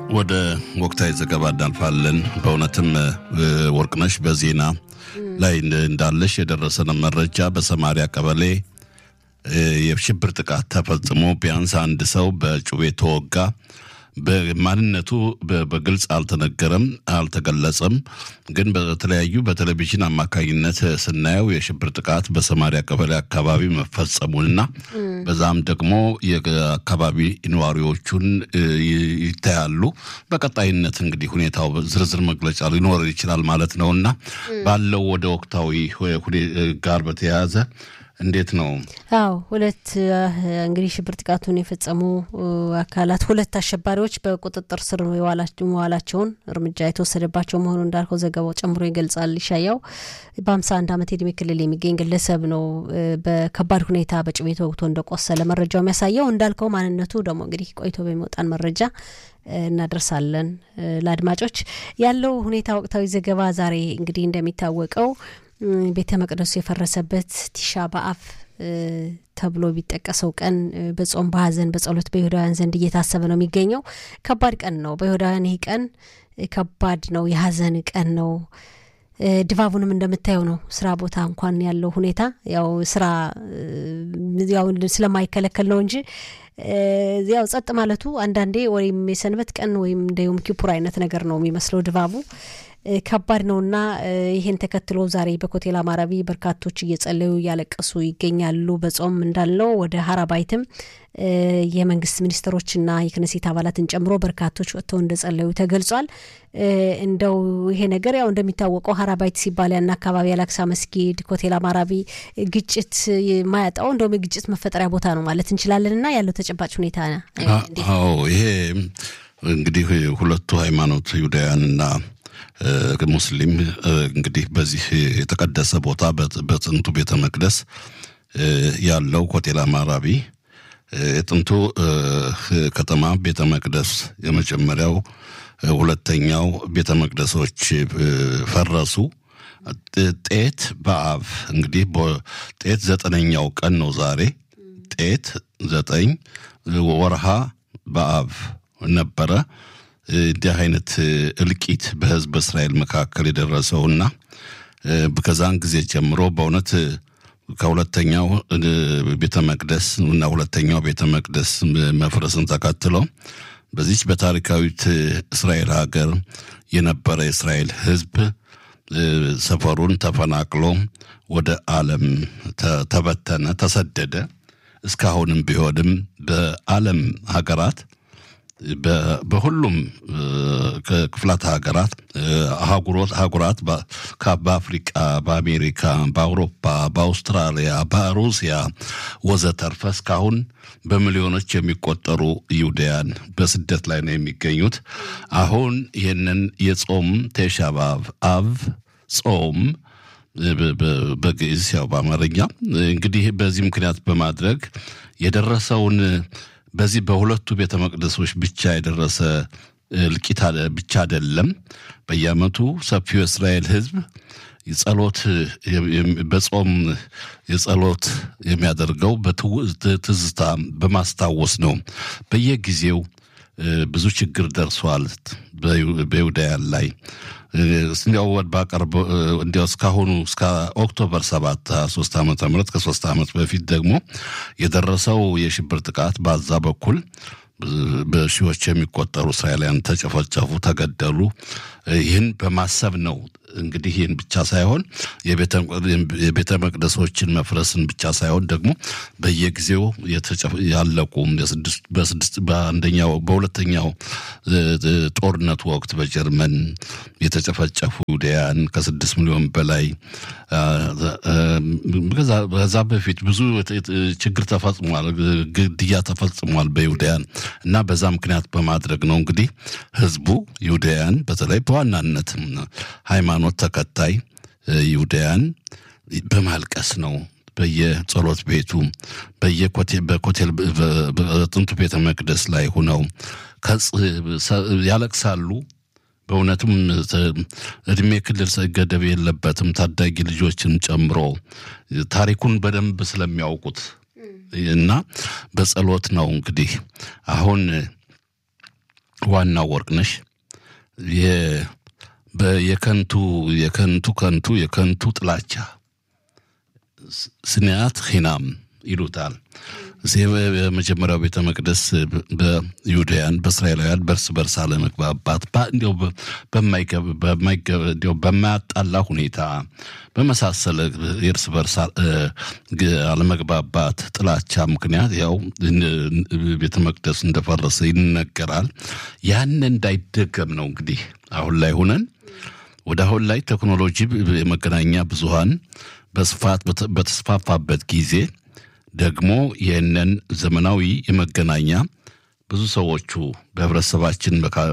ወደ ወቅታዊ ዘገባ እናልፋለን። በእውነትም ወርቅነሽ በዜና ላይ እንዳለሽ የደረሰን መረጃ በሰማሪያ ቀበሌ የሽብር ጥቃት ተፈጽሞ ቢያንስ አንድ ሰው በጩቤ ተወጋ። በማንነቱ በግልጽ አልተነገረም አልተገለጸም። ግን በተለያዩ በቴሌቪዥን አማካኝነት ስናየው የሽብር ጥቃት በሰማሪያ ቀበሌ አካባቢ መፈጸሙንና በዛም ደግሞ የአካባቢ ነዋሪዎቹን ይታያሉ። በቀጣይነት እንግዲህ ሁኔታው ዝርዝር መግለጫ ሊኖር ይችላል ማለት ነውና ባለው ወደ ወቅታዊ ጋር በተያያዘ እንዴት ነው? አዎ ሁለት እንግዲህ ሽብር ጥቃቱን የፈጸሙ አካላት ሁለት አሸባሪዎች በቁጥጥር ስር መዋላቸውን እርምጃ የተወሰደባቸው መሆኑን እንዳልከው ዘገባው ጨምሮ ይገልጻል። ይሻያው በ51 ዓመት የዕድሜ ክልል የሚገኝ ግለሰብ ነው በከባድ ሁኔታ በጩቤ ተወግቶ እንደቆሰለ መረጃው የሚያሳየው። እንዳልከው ማንነቱ ደግሞ እንግዲህ ቆይቶ በሚወጣን መረጃ እናደርሳለን ለአድማጮች። ያለው ሁኔታ ወቅታዊ ዘገባ ዛሬ እንግዲህ እንደሚታወቀው ቤተ መቅደሱ የፈረሰበት ቲሻ በአፍ ተብሎ ቢጠቀሰው ቀን በጾም በሐዘን በጸሎት በይሁዳውያን ዘንድ እየታሰበ ነው የሚገኘው። ከባድ ቀን ነው በይሁዳውያን። ይሄ ቀን ከባድ ነው፣ የሐዘን ቀን ነው። ድባቡንም እንደምታየው ነው። ስራ ቦታ እንኳን ያለው ሁኔታ ያው ስራ ያው ስለማይከለከል ነው እንጂ ያው ጸጥ ማለቱ አንዳንዴ ወይም የሰንበት ቀን ወይም እንደውም ኪፑር አይነት ነገር ነው የሚመስለው ድባቡ። ከባድ ነውና ይሄን ተከትሎ ዛሬ በኮቴል አማራቢ በርካቶች እየጸለዩ ያለቀሱ ይገኛሉ። በጾም እንዳልነው ወደ ሀራባይትም የመንግስት ሚኒስትሮችና የክነሴት አባላትን ጨምሮ በርካቶች ወጥተው እንደጸለዩ ተገልጿል። እንደው ይሄ ነገር ያው እንደሚታወቀው ሀራባይት ሲባል ያን አካባቢ አላክሳ መስጊድ ኮቴል አማራቢ ግጭት ማያጣው እንደውም የግጭት መፈጠሪያ ቦታ ነው ማለት እንችላለንና ያለው ተጨባጭ ሁኔታ አዎ ይሄ እንግዲህ ሁለቱ ሃይማኖት ይሁዳውያንና ሙስሊም እንግዲህ በዚህ የተቀደሰ ቦታ በጥንቱ ቤተ መቅደስ ያለው ኮቴል አማራቢ የጥንቱ ከተማ ቤተ መቅደስ የመጀመሪያው ሁለተኛው ቤተ መቅደሶች ፈረሱ። ጤት በአብ እንግዲህ ጤት 9ኛው ቀን ነው ዛሬ። ጤት 9 ወርሃ በአብ ነበረ እንዲህ አይነት እልቂት በህዝብ እስራኤል መካከል የደረሰውና ከዛን ጊዜ ጀምሮ በእውነት ከሁለተኛው ቤተ መቅደስ እና ሁለተኛው ቤተ መቅደስ መፍረስን ተከትሎ በዚህ በታሪካዊት እስራኤል ሀገር የነበረ እስራኤል ህዝብ ሰፈሩን ተፈናቅሎ ወደ ዓለም ተበተነ፣ ተሰደደ። እስካሁንም ቢሆንም በዓለም ሀገራት በሁሉም ክፍላት ሀገራት አህጉራት በአፍሪካ፣ በአሜሪካ፣ በአውሮፓ፣ በአውስትራሊያ፣ በሩሲያ ወዘተርፈ እስካሁን በሚሊዮኖች የሚቆጠሩ ይሁዳውያን በስደት ላይ ነው የሚገኙት። አሁን ይህንን የጾም ቲሻ በአብ ጾም በግዕዝ ያው በአማርኛ እንግዲህ በዚህ ምክንያት በማድረግ የደረሰውን በዚህ በሁለቱ ቤተ መቅደሶች ብቻ የደረሰ እልቂት ብቻ አይደለም። በየዓመቱ ሰፊው እስራኤል ህዝብ የጸሎት በጾም የጸሎት የሚያደርገው በትዝታ በማስታወስ ነው። በየጊዜው ብዙ ችግር ደርሷል በይሁዳውያን ላይ። እንዲያው ባቀርብ እንዲያው እስካሁኑ እስከ ኦክቶበር 7 3 ዓመተ ምህረት ከ3 ዓመት በፊት ደግሞ የደረሰው የሽብር ጥቃት ባዛ በኩል በሺዎች የሚቆጠሩ እስራኤላውያን ተጨፈጨፉ፣ ተገደሉ። ይህን በማሰብ ነው እንግዲህ ይህን ብቻ ሳይሆን የቤተ መቅደሶችን መፍረስን ብቻ ሳይሆን ደግሞ በየጊዜው ያለቁ በሁለተኛው ጦርነት ወቅት በጀርመን የተጨፈጨፉ ይሁዳውያን ከ6 ሚሊዮን በላይ ከዛ በፊት ብዙ ችግር ተፈጽሟል፣ ግድያ ተፈጽሟል በይሁዳውያን እና በዛ ምክንያት በማድረግ ነው እንግዲህ ህዝቡ ይሁዳውያን በተለይ በዋናነት ሃይማኖት ተከታይ ይሁዳውያን በማልቀስ ነው በየጸሎት ቤቱ በኮቴል በጥንቱ ቤተ መቅደስ ላይ ሆነው ያለቅሳሉ። በእውነትም እድሜ ክልል ገደብ የለበትም። ታዳጊ ልጆችን ጨምሮ ታሪኩን በደንብ ስለሚያውቁት እና በጸሎት ነው እንግዲህ አሁን ዋናው ወርቅነሽ የከንቱ ጥላቻ ስንያት ኺናም ይሉታል። እዚህ በመጀመሪያው ቤተ መቅደስ በይሁዳውያን በእስራኤላውያን በርስ አለመግባባት እንዲያው በማያጣላ ሁኔታ በመሳሰለ የእርስ በርስ አለመግባባት ጥላቻ ምክንያት ያው ቤተ መቅደስ እንደፈረሰ ይነገራል። ያን እንዳይደገም ነው እንግዲህ አሁን ላይ ቴክኖሎጂ የመገናኛ ብዙሃን በስፋት በተስፋፋበት ጊዜ ደግሞ ይህንን ዘመናዊ የመገናኛ ብዙ ሰዎቹ በህብረተሰባችን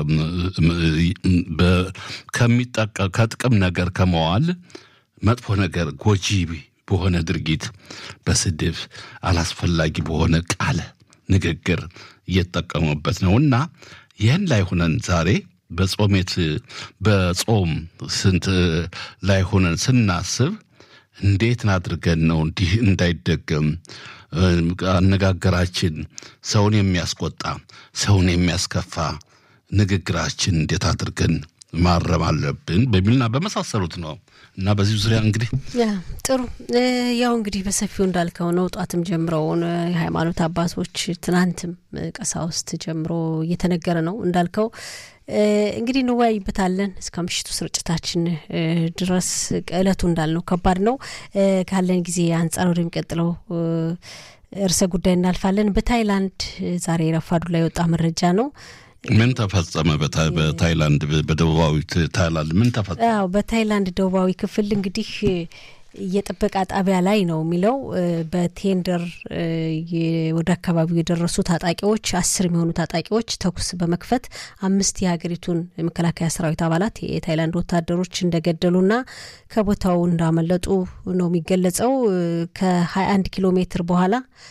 ከጥቅም ነገር ከመዋል መጥፎ ነገር ጎጂ በሆነ ድርጊት በስድብ አላስፈላጊ በሆነ ቃል ንግግር እየተጠቀሙበት ነውና ይህን ላይ ሆነን ዛሬ በጾም ስንት ላይ ሆነን ስናስብ እንዴት አድርገን ነው እንዲህ እንዳይደገም አነጋገራችን ሰውን የሚያስቆጣ ሰውን የሚያስከፋ ንግግራችን እንዴት አድርገን ማረም አለብን በሚልና በመሳሰሉት ነው። እና በዚህ ዙሪያ እንግዲህ ጥሩ ያው እንግዲህ በሰፊው እንዳልከው ነው ጧትም ጀምረው የሃይማኖት አባቶች ትናንትም ቀሳውስት ጀምሮ እየተነገረ ነው እንዳልከው እንግዲህ እንወያይበታለን እስከ ምሽቱ ስርጭታችን ድረስ ዕለቱ እንዳልነው ከባድ ነው ካለን ጊዜ አንፃር ወደሚቀጥለው እርሰ ጉዳይ እናልፋለን። በታይላንድ ዛሬ ረፋዱ ላይ ወጣ መረጃ ነው። ምን ተፈጸመ? በታይላንድ በደቡባዊ ታይላንድ ምን ተፈጸመ? በታይላንድ ደቡባዊ ክፍል እንግዲህ የጥበቃ ጣቢያ ላይ ነው የሚለው በቴንደር ወደ አካባቢው የደረሱ ታጣቂዎች 10 የሚሆኑ ታጣቂዎች ተኩስ በመክፈት 5 የሀገሪቱን የመከላከያ ሰራዊት አባላት የታይላንድ ወታደሮች እንደገደሉና ከቦታው እንዳመለጡ ነው የሚገለጸው። ከ21 ኪሎ ሜትር በኋላ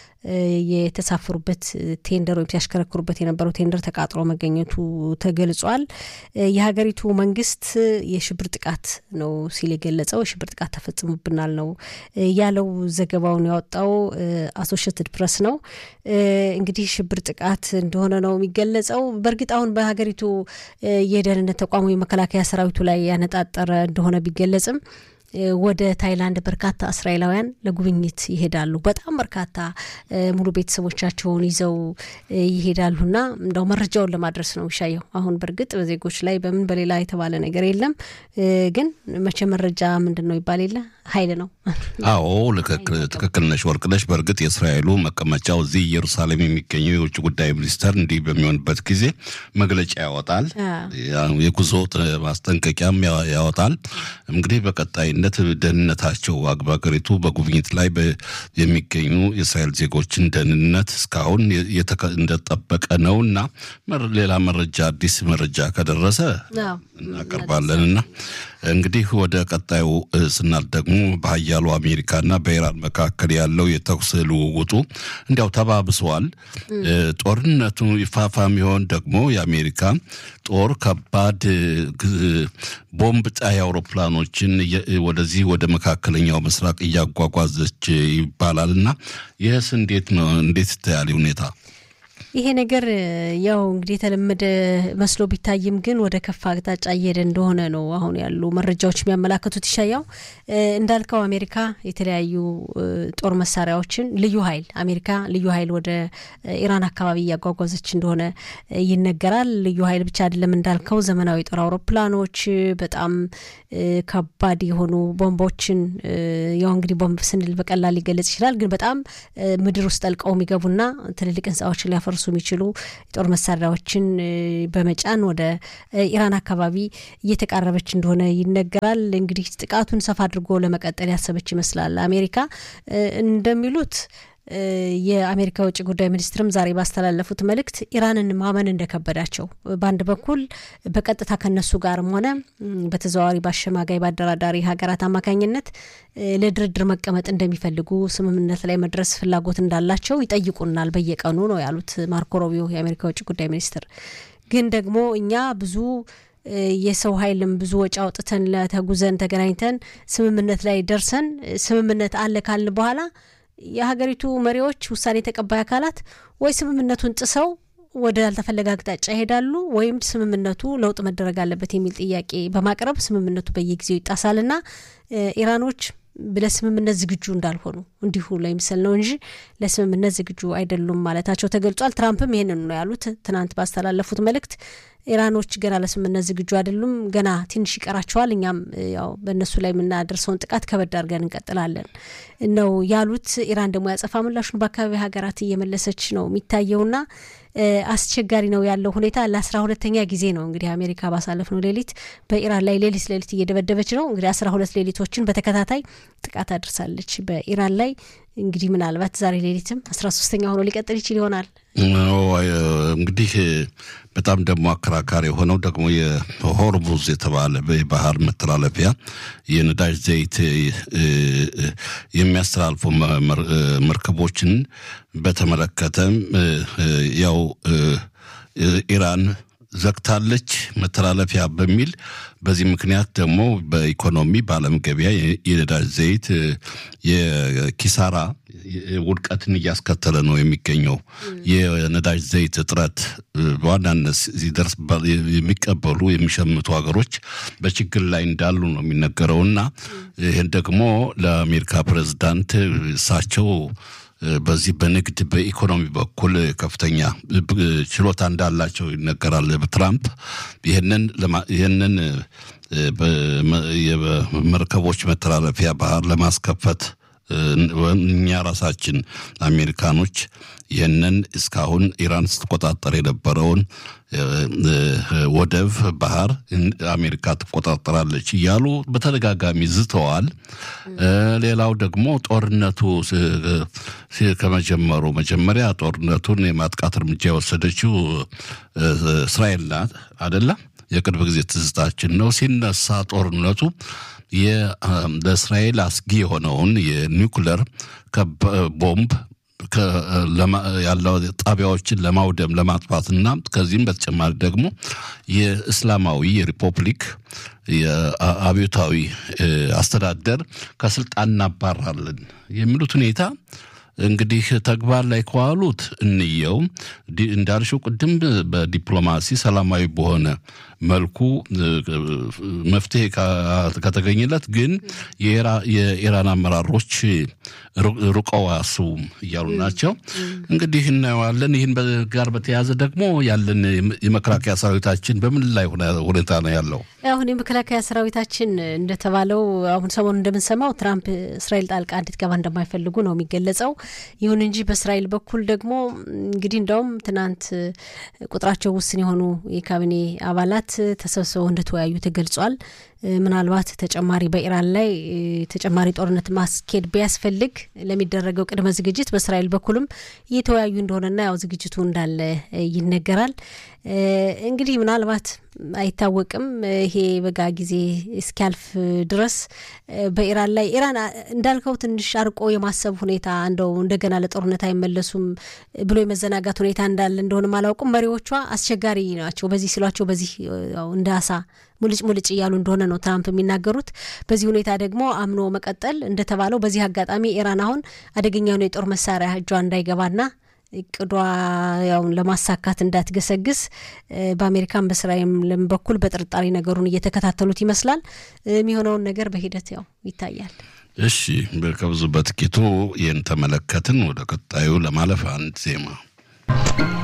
የተሳፈሩበት ቴንደር ወይም ሲያሽከረክሩበት የነበረው ቴንደር ተቃጥሎ መገኘቱ ተገልጿል። የሀገሪቱ መንግስት የሽብር ጥቃት ነው ሲል የገለጸው የሽብር ጥቃት ተፈጽሞብናል ነው ያለው። ዘገባውን ያወጣው አሶሺየትድ ፕሬስ ነው። እንግዲህ ሽብር ጥቃት እንደሆነ ነው የሚገለጸው። በእርግጥ አሁን በሀገሪቱ የደህንነት ተቋሙ የመከላከያ ሰራዊቱ ላይ ያነጣጠረ እንደሆነ ቢገለጽም ወደ ታይላንድ በርካታ እስራኤላውያን ለጉብኝት ይሄዳሉ። በጣም በርካታ ሙሉ ቤተሰቦቻቸውን ይዘው ይሄዳሉና እንደው መረጃውን ለማድረስ ነው ሻየው። አሁን በርግጥ በዜጎች ላይ በምን በሌላ የተባለ ነገር የለም። ግን መቼ መረጃ ምንድነው ይባል የለ ኃይል ነው። አዎ ትክክል ነሽ ወርቅነሽ። በርግጥ የእስራኤሉ መቀመጫው እዚህ ኢየሩሳሌም የሚገኘው የውጭ ጉዳይ ሚኒስተር እንዲህ በሚሆንበት ጊዜ መግለጫ ያወጣል፣ የጉዞ ማስጠንቀቂያም ያወጣል። እንግዲህ በቀጣይነት ደህንነታቸው አገሪቱ በጉብኝት ላይ የሚገኙ የእስራኤል ዜጎችን ደህንነት እስካሁን እንደተጠበቀ ነውና ሌላ መረጃ አዲስ መረጃ ከደረሰ እናቀርባለንና እንግዲህ ወደ ቀጣዩ ስናል ደግሞ በኃያሉ አሜሪካና በኢራን መካከል ያለው የተኩስ ልውውጡ እንዲያው ተባብሷል። ጦርነቱ ይፋፋም ይሆን ደግሞ የአሜሪካ ጦር ከባድ ቦምብ ጣይ አውሮፕላኖችን ወደዚህ ወደ መካከለኛው ምስራቅ እያጓጓዘች ይባላልና ይህስ እንዴት ይታያል ሁኔታ? ይሄ ነገር ያው እንግዲህ ተለመደ መስሎ ቢታይም ግን ወደ ከፋ አቅጣጫ እየሄደ እንደሆነ ነው አሁን ያሉ መረጃዎች የሚያመላክቱት። ይሻያው እንዳልከው አሜሪካ የተለያዩ ጦር መሳሪያዎችን አሜሪካ ልዩ ኃይል ወደ ኢራን አካባቢ ያጓጓዘች እንደሆነ ይነገራል። ልዩ ኃይል ብቻ አይደለም እንዳልከው ዘመናዊ ጦር አውሮፕላኖች በጣም ከባድ የሆኑ ቦምቦችን ያው እንግዲህ ቦምብ ስንል በቀላል ሊገለጽ ይችላል፣ ግን በጣም ምድር ውስጥ ጠልቀው የሚገቡና ትልልቅ ህንጻዎችን ሊያፈርሱ የሚችሉ ጦር መሳሪያዎችን በመጫን ወደ ኢራን አካባቢ እየተቃረበች እንደሆነ ይነገራል። እንግዲህ ጥቃቱን ሰፋ አድርጎ ለመቀጠል ያሰበች ይመስላል አሜሪካ እንደሚሉት። የአሜሪካ ውጭ ጉዳይ ሚኒስትርም ዛሬ ባስተላለፉት መልእክት ኢራንን ማመን እንደከበዳቸው በአንድ በኩል በቀጥታ ከነሱ ጋርም ሆነ በተዘዋዋሪ ባሸማጋይ ባደራዳሪ ሀገራት አማካኝነት ለድርድር መቀመጥ እንደሚፈልጉ ስምምነት ላይ መድረስ ፍላጎት እንዳላቸው ይጠይቁናል በየቀኑ ነው ያሉት ማርኮ ሩቢዮ የአሜሪካ ውጭ ጉዳይ ሚኒስትር። ግን ደግሞ እኛ ብዙ የሰው ኃይልም ብዙ ወጪ አውጥተን ለተጉዘን ተገናኝተን ስምምነት ላይ ደርሰን ስምምነት አለ ካልን በኋላ የሀገሪቱ መሪዎች ውሳኔ ተቀባይ አካላት ወይ ስምምነቱን ጥሰው ወደ ያልተፈለገ አቅጣጫ ይሄዳሉ ወይም ስምምነቱ ለውጥ መደረግ አለበት የሚል ጥያቄ በማቅረብ ስምምነቱ በየጊዜው ይጣሳልና ኢራኖች ለስምምነት ዝግጁ እንዳልሆኑ እንዲሁ ለምሳሌ ነው እንጂ ለስምምነት ዝግጁ አይደሉም ማለታቸው ተገልጿል። ትራምፕም ይሄንን ነው ያሉት ትናንት ባስተላለፉት መልእክት ኢራኖች ገና ለስምምነት ዝግጁ አይደሉም፣ ገና ትንሽ ይቀራቸዋል፣ እኛም ያው በእነሱ ላይ የምናደርሰውን ጥቃት ከበድ አድርገን እንቀጥላለን ነው ያሉት። ኢራን ደግሞ ያጸፋ ምላሹን በአካባቢ ሀገራት እየመለሰች ነው የሚታየውና አስቸጋሪ ነው ያለው ሁኔታ። ለ12ኛ ጊዜ ነው እንግዲህ አሜሪካ ባሳለፍነው ሌሊት በኢራን ላይ ሌሊት እየደበደበች ነው። እንግዲህ 12 ሌሊቶችን በተከታታይ ጥቃት አድርሳለች በኢራን ላይ። እንግዲህ ምናልባት ዛሬ ሌሊትም 13ኛ ሆኖ ሊቀጥል ይችል ይሆናል። እንግዲህ በጣም ደግሞ አከራካሪ የሆነው ደግሞ የሆርሙዝ የተባለ በባህር መተላለፊያ የነዳጅ ዘይት የሚያስተላልፉ መርከቦችን በተመለከተም ያው ኢራን ዘግታለች መተላለፊያ በሚል በዚህ ምክንያት ደግሞ በኢኮኖሚ በዓለም ገበያ የነዳጅ ዘይት የኪሳራ ውድቀትን እያስከተለ ነው የሚገኘው። የነዳጅ ዘይት እጥረት በዋናነት ሲደርስ የሚቀበሉ የሚሸምቱ ሀገሮች በችግር ላይ እንዳሉ ነው የሚነገረውና ይህን ደግሞ ለአሜሪካ ፕሬዝዳንት እሳቸው በዚህ በንግድ በኢኮኖሚ በኩል ከፍተኛ ችሎታ እንዳላቸው ይነገራል። በትራምፕ ይሄንን የመርከቦች መተላለፊያ ባህር ለማስከፈት እኛ ራሳችን አሜሪካኖች ይሄንን እስካሁን ኢራን ስትቆጣጠር የነበረውን ወደብ ባህር አሜሪካ ትቆጣጠራለች እያሉ በተደጋጋሚ ዝተዋል። ሌላው ደግሞ ጦርነቱ መጀመሪያ ጦርነቱን የማጥቃት እርምጃ የወሰደችው እስራኤል ናት አይደለ? የቅርብ ጊዜ ትዝታችን ነው። ሲነሳ ጦርነቱ ለእስራኤል አስጊ የሆነውን የኒውክሌር ቦምብ ያለው ጣቢያዎችን ለማውደም ለማጥፋትና ከዚህም በተጨማሪ ደግሞ የእስላማዊ ሪፐብሊክ የአብዮታዊ አስተዳደር ከስልጣን እናባራለን የሚሉት ሁኔታ እንግዲህ ተግባር ላይ ከዋሉት እንየው እንዳልሽው ቅድም በዲፕሎማሲ ሰላማዊ በሆነ መልኩ መፍትሄ ከተገኘለት ግን የኢራን አመራሮች ሩቀው አያስቡም እያሉ ናቸው። እንግዲህ እናየዋለን። ይህን ጋር በተያያዘ ደግሞ ያለን የመከላከያ ሰራዊታችን በምን ላይ ሁኔታ ነው ያለው? አሁን የመከላከያ ሰራዊታችን እንደተባለው አሁን ሰሞኑን እንደምንሰማው ትራምፕ እስራኤል ጣልቃ እንድትገባ እንደማይፈልጉ ነው የሚገለጸው። ይሁን እንጂ በእስራኤል በኩል ደግሞ እንግዲህ እንደውም ትናንት ቁጥራቸው ውስን የሆኑ የካቢኔ አባላት ተሰብስበው እንደተወያዩ ተገልጿል። ምናልባት ተጨማሪ በኢራን ላይ ተጨማሪ ጦርነት ማስኬድ ቢያስፈልግ ለሚደረገው ቅድመ ዝግጅት በእስራኤል በኩልም እየተወያዩ እንደሆነና ያው ዝግጅቱ እንዳለ ይነገራል። እንግዲህ ምናልባት አይታወቅም ይሄ በጋ ጊዜ እስኪያልፍ ድረስ በኢራን ላይ ኢራን እንዳልከው ትንሽ አርቆ የማሰብ ሁኔታ እንደገና ለጦርነት አይመለሱም ብሎ የመዘናጋት ሁኔታ እንዳለ እንደሆነ ማላውቁም። መሪዎቿ አስቸጋሪ ናቸው። በዚህ ሲሏቸው በዚህ እንዳሳ ሙልጭ እያሉ እንደሆነ ነው ትራምፕ የሚናገሩት። በዚህ ሁኔታ ደግሞ አምኖ መቀጠል እንደተባለው በዚህ አጋጣሚ ኢራን አሁን አደገኛውን የጦር መሳሪያ እጇ እንዳይገባና እቅዷ ያው ለማሳካት እንዳትገሰግስ በአሜሪካን በእስራኤልም በኩል በጥርጣሬ ነገሩን እየተከታተሉት ይመስላል። የሚሆነውን ነገር በሂደት ያው ይታያል። እሺ በከብዙ በጥቂቱ ይህን ተመለከትን። ወደ ቀጣዩ ለማለፍ አንድ ዜማ